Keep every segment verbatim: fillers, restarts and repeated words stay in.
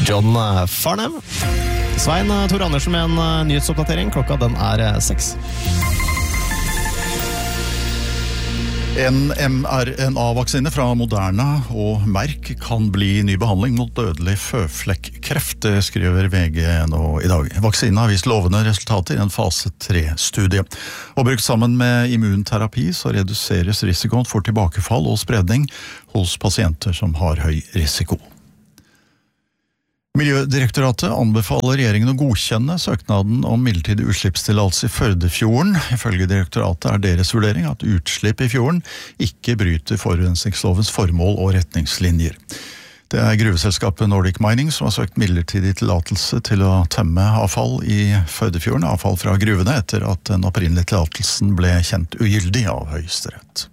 John Farnham. Svein Tor Andersen med en nyhetsoppdatering. Klokka den er seks. En M R N A-vaksine fra Moderna og Merck kan bli ny behandling mot dødelig føflekkreft, det skriver V G nå i dag. Vaksinen har vist lovende resultater i en fase tre-studie. Og brukt sammen med immunterapi så reduseres risikoen for tilbakefall og spredning hos pasienter som har høy risiko. Miljødirektoratet anbefaler regjeringen å godkjenne søknaden om midlertidig utslippstillatelse i Førdefjorden. Ifølge direktoratet er deres vurdering at utslipp i fjorden ikke bryter forurensningslovens formål og retningslinjer. Det er gruveselskapet Nordic Mining som har søkt midlertidig tillatelse til å tømme avfall i Førdefjorden, avfall fra gruvene, etter at den opprinnelige tillatelsen ble kjent ugyldig av Høyesterett.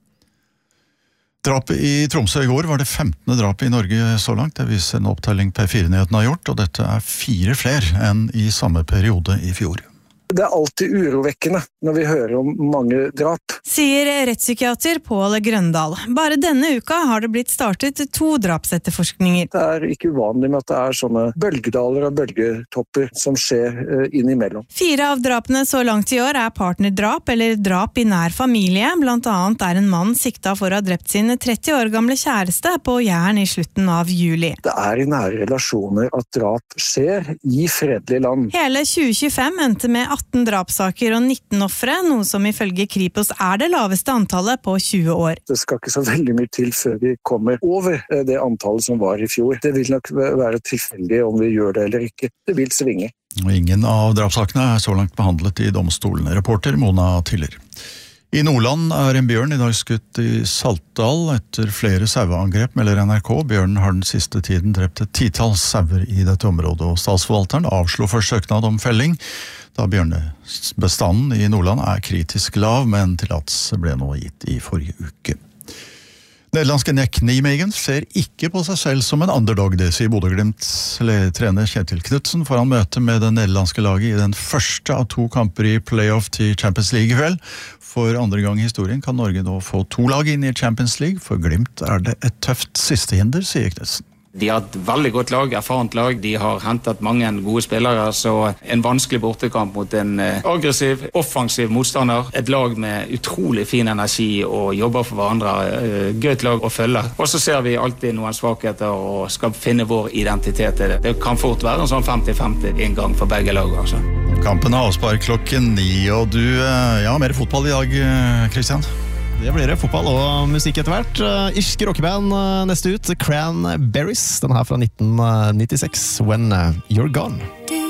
Drapet i Tromsø i går var det femtende drapet i Norge så langt. Det viser en opptelling P fire-nyheten har gjort, og dette er fire flere enn i samme periode i fjor. Det er alltid urovekkende når vi hører om mange drap. Sier rettspsykiater Pål Grøndal. Bare denne uka har det blitt startet to drapsetterforskninger. Det er ikke uvanlig med at det er sånne bølgedaler og bølgetopper som skjer innimellom. Fire av drapene så langt i år er partnerdrap eller drap i nær familie. Blant annet er en mann sikta for å ha drept sin tretti år gamle kjæreste på Jæren i slutten av juli. Det er i nære relasjoner at drap skjer i fredelige land. Hele tjue tjuefem endte med atten drapssaker og nitten ofre, noe som ifølge Kripos er det laveste antallet på tjue år. Det skal ikke så veldig mye til før vi kommer over det antallet som var i fjor. Det vil nok være tilfeldig om vi gjør det eller ikke. Det vil svinge. Ingen av drapssakene er så langt behandlet i domstolene. Reporter Mona Tiller. I Nordland er en bjørn i dag skutt i Saltdal etter flere saueangrep, melder N R K. Bjørnen har den siste tiden drept et titalls sauer i dette området, og statsforvalteren avslo først søknad om felling, da bjørnebestanden i Nordland er kritisk lav, men tillatelse ble nå gitt i forrige uke. Nederlandske Nick Nijmegen ser ikke på seg selv som en underdog, det sier Bodø-Glimts trener Kjetil Knudsen foran møte med det nederlandske laget i den første av to kamper i playoff til Champions League i kveld. For andre gang i historien kan Norge nå få to lag inn i Champions League. For Glimt er det et tøft sistehinder, sier Knudsen. De har et veldig godt lag, erfarent lag. De har hentet mange gode spillere, så en vanskelig bortekamp mot en aggressiv, offensiv motstander. Et lag med utrolig fin energi og jobber for hverandre. Gøyt lag å følge. Og så ser vi alltid noen svakheter og skal finne vår identitet i det. Det kan fort være en sånn femti femti en gang for begge lag, altså. Kampen har avspark klokken ni, og du, ja, mer fotball i dag, Kristian. Det blir det, fotball og musikk etter hvert. Irsk rockeband neste ut, Cranberries. Den her fra nitten nittiseks, When You're Gone.